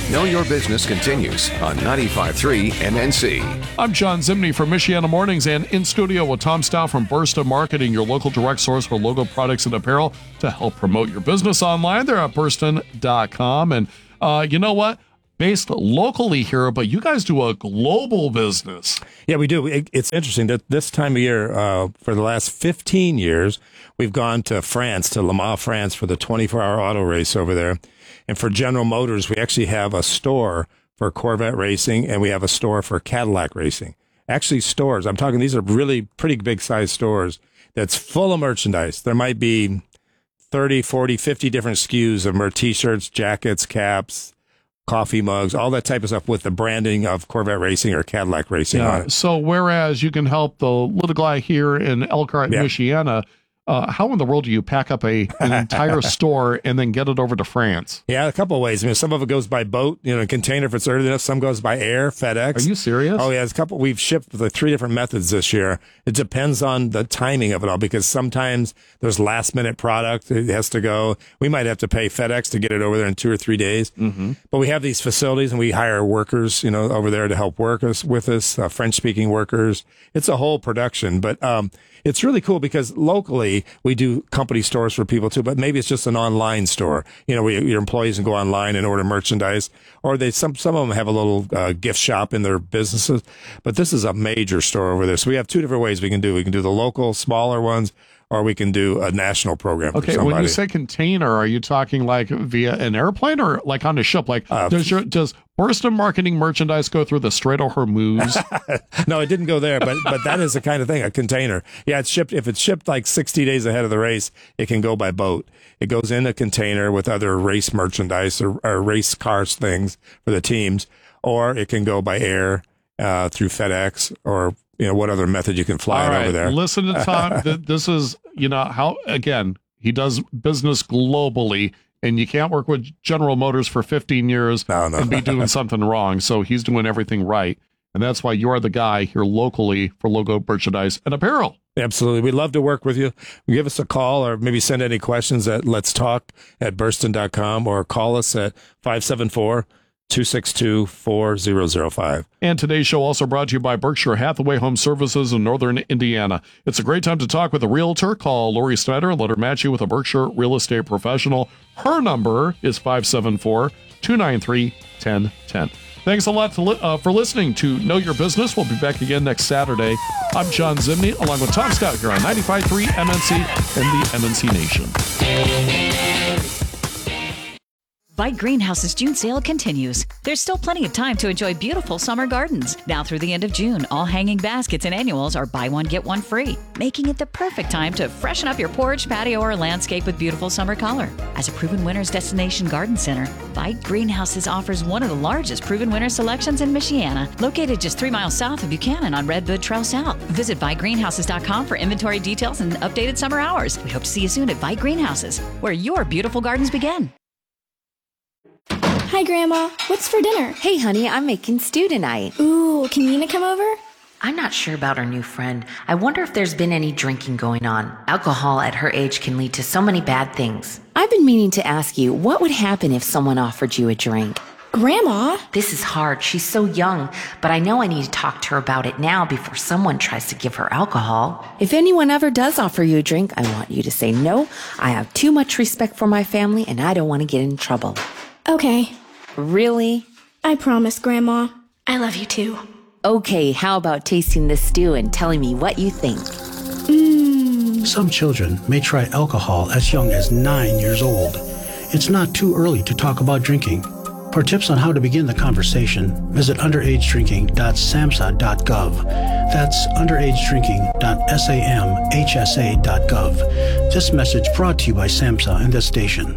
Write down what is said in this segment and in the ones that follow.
Know Your Business continues on 95.3 MNC. I'm John Zimney from Michiana Mornings, and in studio with Tom Stout from Bursta Marketing, your local direct source for logo products and apparel to help promote your business online. They're at burston.com. And you know what? Based locally here, but you guys do a global business. Yeah, we do. It's interesting that this time of year, for the last 15 years, we've gone to France, to Le Mans, France, for the 24-hour auto race over there. And for General Motors, we actually have a store for Corvette racing, and we have a store for Cadillac racing. Actually, stores. I'm talking, these are really pretty big-sized stores that's full of merchandise. There might be 30, 40, 50 different SKUs of T-shirts, jackets, caps, coffee mugs, all that type of stuff with the branding of Corvette racing or Cadillac racing on it. So whereas you can help the little guy here in Elkhart, Michiana, how in the world do you pack up an entire store and then get it over to France? Yeah, a couple of ways. I mean, some of it goes by boat, a container if it's early enough. Some goes by air, FedEx. Are you serious? Oh, yeah. We've shipped with 3 different methods this year. It depends on the timing of it all because sometimes there's last minute product. It has to go. We might have to pay FedEx to get it over there in 2 or 3 days. Mm-hmm. But we have these facilities and we hire workers, over there to help work with us, French speaking workers. It's a whole production, but, it's really cool because locally we do company stores for people too, but maybe it's just an online store. Where your employees can go online and order merchandise, or some of them have a little gift shop in their businesses. But this is a major store over there. So we have 2 different ways we can do. We can do the local, smaller ones, or we can do a national program. Okay, for when you say container, are you talking like via an airplane or like on a ship? Like does Bursta Marketing merchandise go through the Strait of Hormuz? No, it didn't go there, but that is the kind of thing, a container. Yeah, it's shipped. If it's shipped like 60 days ahead of the race, it can go by boat. It goes in a container with other race merchandise or race cars things for the teams, or it can go by air through FedEx or what other method you can fly it over there. Listen to Tom. This is, how, again, he does business globally, and you can't work with General Motors for 15 years and be doing something wrong. So he's doing everything right. And that's why you are the guy here locally for logo merchandise and apparel. Absolutely. We'd love to work with you. Give us a call or maybe send any questions at letstalk@burston.com or call us at 574-262-4005. And today's show also brought to you by Berkshire Hathaway Home Services in Northern Indiana. It's a great time to talk with a realtor. Call Lori Snyder and let her match you with a Berkshire real estate professional. Her number is 574-293-1010. Thanks a lot for listening to Know Your Business. We'll be back again next Saturday. I'm John Zimney, along with Tom Stout here on 95.3 MNC and the MNC Nation. White Greenhouse's June sale continues. There's still plenty of time to enjoy beautiful summer gardens. Now through the end of June, all hanging baskets and annuals are buy one, get one free, making it the perfect time to freshen up your porch, patio, or landscape with beautiful summer color. As a proven winner's destination garden center, White Greenhouses offers one of the largest proven winner selections in Michiana, located just 3 miles south of Buchanan on Redwood Trail South. Visit whitegreenhouses.com for inventory details and updated summer hours. We hope to see you soon at White Greenhouses, where your beautiful gardens begin. Hi, Grandma. What's for dinner? Hey, honey, I'm making stew tonight. Ooh, can Nina come over? I'm not sure about our new friend. I wonder if there's been any drinking going on. Alcohol at her age can lead to so many bad things. I've been meaning to ask you, what would happen if someone offered you a drink? Grandma? This is hard. She's so young, but I know I need to talk to her about it now before someone tries to give her alcohol. If anyone ever does offer you a drink, I want you to say no. I have too much respect for my family, and I don't want to get in trouble. Okay. Really? I promise, Grandma. I love you too. Okay, how about tasting this stew and telling me what you think? Some children may try alcohol as young as 9 years old. It's not too early to talk about drinking. For tips on how to begin the conversation, visit underagedrinking.samhsa.gov. That's underagedrinking.samhsa.gov. This message brought to you by SAMHSA and this station.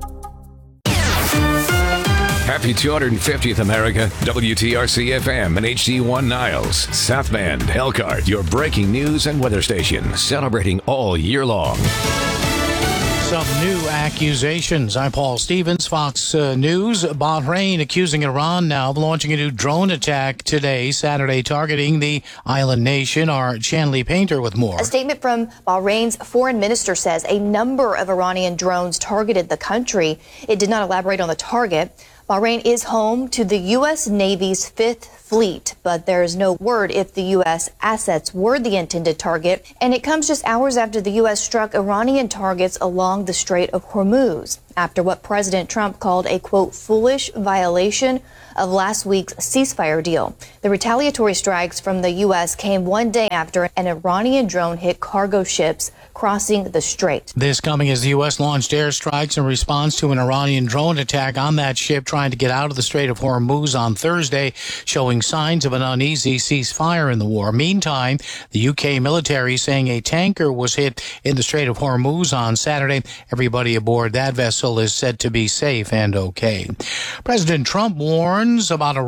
Happy 250th America, WTRC-FM and HD1 Niles, South Bend, Elkhart, your breaking news and weather station, celebrating all year long. Some new accusations. I'm Paul Stevens, Fox News. Bahrain accusing Iran now of launching a new drone attack today, Saturday, targeting the island nation. Our Chanley Painter with more. A statement from Bahrain's foreign minister says a number of Iranian drones targeted the country. It did not elaborate on the target. Bahrain is home to the U.S. Navy's 5th Fleet, but there is no word if the U.S. assets were the intended target, and it comes just hours after the U.S. struck Iranian targets along the Strait of Hormuz, after what President Trump called a, quote, foolish violation of last week's ceasefire deal. The retaliatory strikes from the U.S. came one day after an Iranian drone hit cargo ships crossing the strait. This coming as the U.S. launched airstrikes in response to an Iranian drone attack on that ship trying to get out of the Strait of Hormuz on Thursday, showing signs of an uneasy ceasefire in the war. Meantime, the U.K. military saying a tanker was hit in the Strait of Hormuz on Saturday. Everybody aboard that vessel is said to be safe and okay. President Trump warns about a